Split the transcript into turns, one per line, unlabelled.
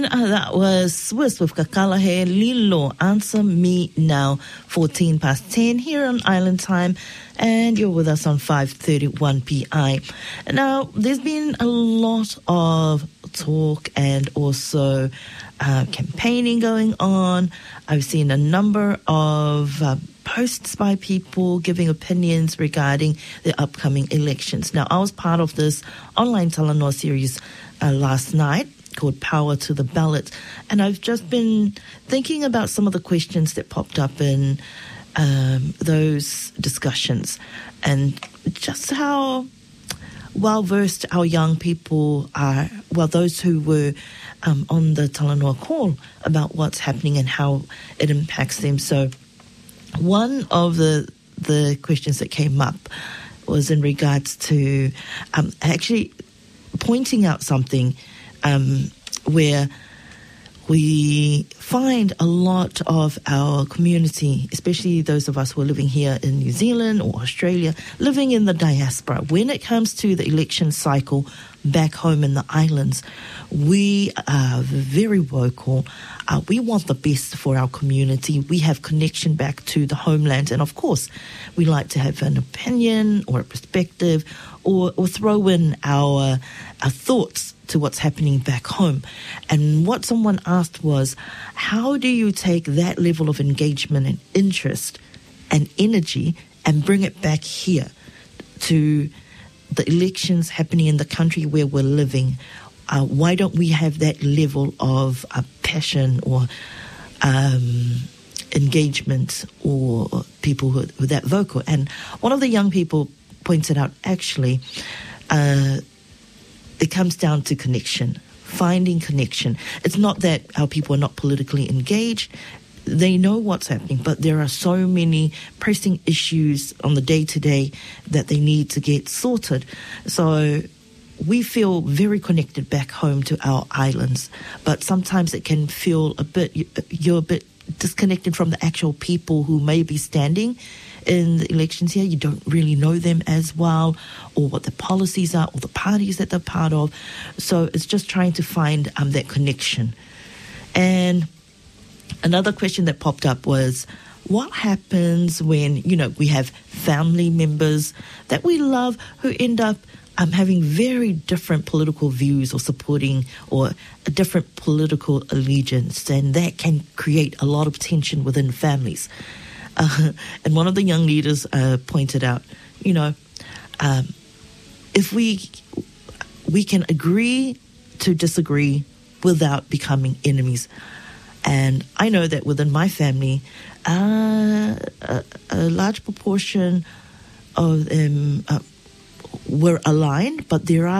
that was Swiss with Kakalahe Lilo, Answer Me Now, 14 past 10 here on Island Time, and you're with us on 5:31 PI. Now, there's been a lot of talk and also campaigning going on. I've seen a number of posts by people giving opinions regarding the upcoming elections. Now, I was part of this online Talanoa series last night called Power to the Ballot, and I've just been thinking about some of the questions that popped up in those discussions and just how well-versed our young people are, well, those who were on the Talanoa call about what's happening and how it impacts them. So one of the questions that came up was in regards to actually pointing out something where we find a lot of our community, especially those of us who are living here in New Zealand or Australia, living in the diaspora. When it comes to the election cycle back home in the islands, we are very vocal. We want the best for our community. We have connection back to the homeland. And of course, we like to have an opinion or a perspective or throw in our thoughts to what's happening back home. And what someone asked was, how do you take that level of engagement and interest and energy and bring it back here to the elections happening in the country where we're living? Why don't we have that level of passion or engagement or people who are that vocal? And one of the young people pointed out, actually, it comes down to connection, finding connection. It's not that our people are not politically engaged. They know what's happening, but there are so many pressing issues on the day-to-day that they need to get sorted. So we feel very connected back home to our islands, but sometimes it can feel you're a bit disconnected from the actual people who may be standing in the elections here. You don't really know them as well, or what the policies are, or the parties that they're part of. So it's just trying to find that connection. And another question that popped up was, what happens when, we have family members that we love who end up having very different political views or supporting or a different political allegiance, and that can create a lot of tension within families. And one of the young leaders pointed out, if we can agree to disagree without becoming enemies. And I know that within my family, a large proportion of them were aligned, but there are